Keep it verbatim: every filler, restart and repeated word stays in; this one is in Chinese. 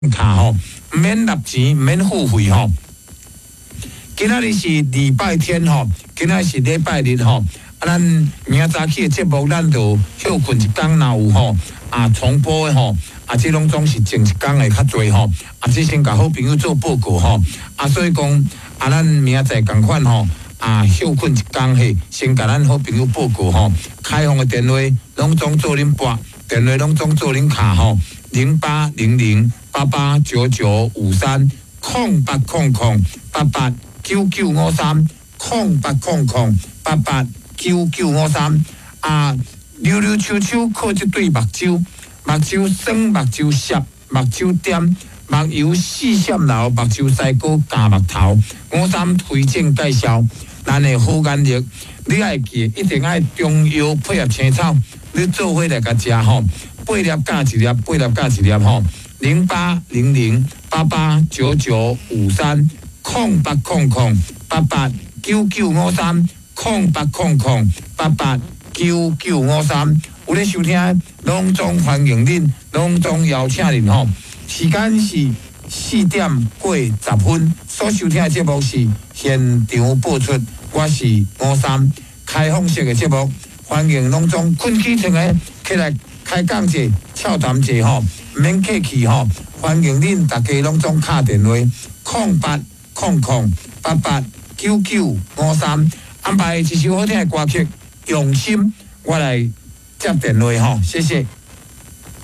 卡吼，免纳钱，免付费吼。今仔日是礼拜天吼，今仔是礼拜日吼。啊，咱明早起的节目，咱就休困一天，若有吼啊重播的吼，啊，这拢总是前一天的较侪吼。啊，这先甲好朋友做报告吼。啊，所以讲啊，咱明仔共款吼。啊，休困一天嘿，先甲咱好朋友报告吼。开放的电话拢总做恁拨，电话拢总做恁卡吼。零八零零八八九九五三空八空空八八九九五三空八空空八八九九五三啊！溜溜秋秋靠一对目睭，目睭酸，目睭涩，目睭点，目油四闪流，目睭西膏加目头。五三推荐介绍，咱的好眼力，你爱记，一定爱中药配合青草，你做伙来甲食吼。八粒加一粒，八粒加一粒吼，零八零零八八九九五三空八空空八八九九五三空八空空八八九九五三。有咧收听，隆重欢迎恁，隆重邀请恁吼。时间是四点过十分，所收听的节目是现场播出，我是五三开放式的节目，欢迎隆重困起床的起来。开讲者、俏谈者吼，免客气吼，欢迎恁大家拢总敲电话，空八空空八八九九五三，安排一首好听的歌曲，用心我来接电话吼，谢谢。